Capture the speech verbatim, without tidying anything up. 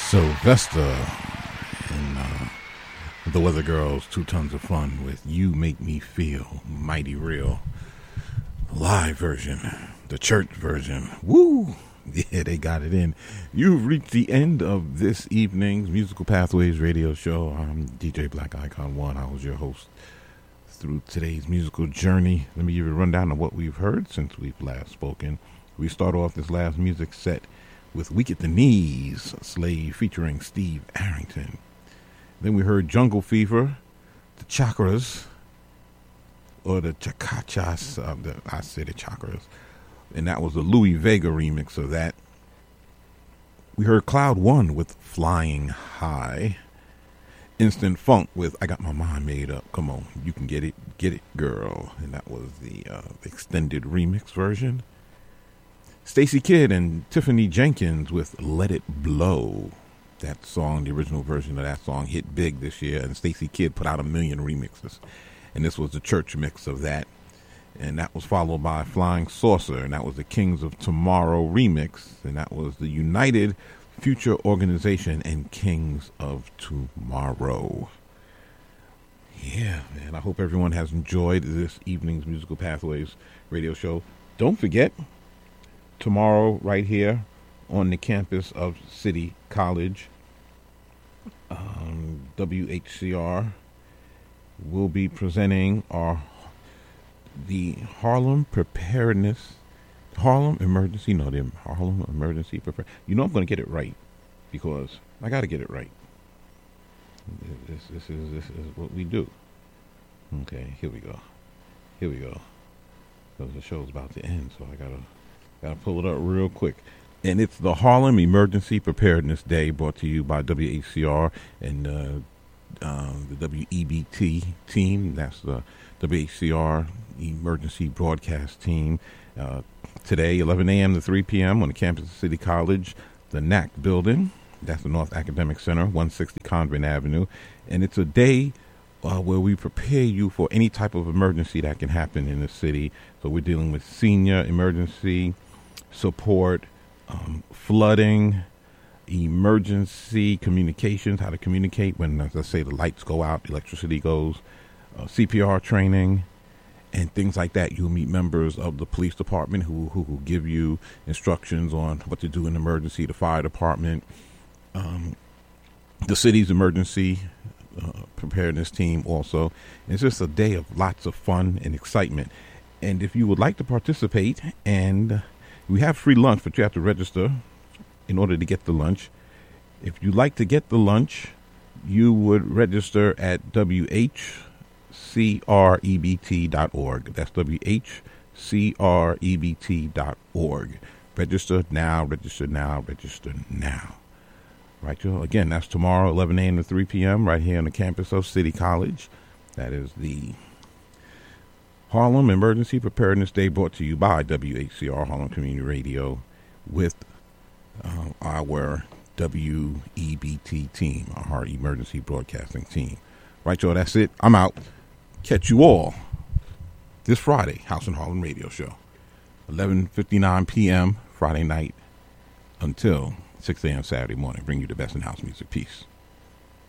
Sylvester and uh, the Weather Girls, Two Tons of Fun with You Make Me Feel Mighty Real. Live version, the church version. Woo! Yeah, they got it in. You've reached the end of this evening's Musical Pathways radio show. I'm D J Black Icon One. I was your host through today's musical journey. Let me give you a rundown of what we've heard since we've last spoken. We start off this last music set with Weak at the Knees, Slave featuring Steve Arrington. Then we heard Jungle Fever, the Chakras, or the Chakachas, uh, the, I say the Chakras, and that was the Louis Vega remix of that. We heard Cloud One with Flying High, Instant Funk with I Got My Mind Made Up, Come On, You Can Get It, Get It Girl, and that was the uh, extended remix version. Stacey Kidd and Tiffany Jenkins with Let It Blow. That song, the original version of that song, hit big this year, and Stacey Kidd put out a million remixes. And this was the church mix of that. And that was followed by Flying Saucer, and that was the Kings of Tomorrow remix. And that was the United Future Organization and Kings of Tomorrow. Yeah, man, I hope everyone has enjoyed this evening's Musical Pathways radio show. Don't forget, tomorrow, right here on the campus of City College, um, W H C R will be presenting our the Harlem Preparedness, Harlem Emergency, no, the Harlem Emergency Prepare. You know I'm going to get it right because I got to get it right. This, this is this is what we do. Okay, here we go. Here we go. Because the show's about to end, so I gotta. Got to pull it up real quick. And it's the Harlem Emergency Preparedness Day, brought to you by W H C R and uh, uh, the W E B T team. That's the W H C R Emergency Broadcast Team. Uh, today, eleven a.m. to three p.m. on the campus of City College, the N A C building. That's the North Academic Center, one sixty Convent Avenue. And it's a day Uh, where we prepare you for any type of emergency that can happen in the city. So we're dealing with senior emergency support, um, flooding, emergency communications, how to communicate when, as I say, the lights go out, the electricity goes, uh, C P R training, and things like that. You'll meet members of the police department who, who will give you instructions on what to do in emergency, the fire department, um, the city's emergency Uh, preparedness team also. It's just a day of lots of fun and excitement. And if you would like to participate, and we have free lunch, but you have to register in order to get the lunch. If you like to get the lunch, you would register at W H C R E B T dot org. That's W H C R E B T dot org. Register now, register now, register now. Right, Joe? Again, that's tomorrow, eleven a.m. to three p.m. right here on the campus of City College. That is the Harlem Emergency Preparedness Day, brought to you by W H C R Harlem Community Radio with uh, our W E B T team, our emergency broadcasting team. Right, Joe? That's it. I'm out. Catch you all this Friday, House and Harlem Radio Show, eleven fifty-nine p.m. Friday night until six a.m. Saturday morning. Bring you the best in house music. Peace.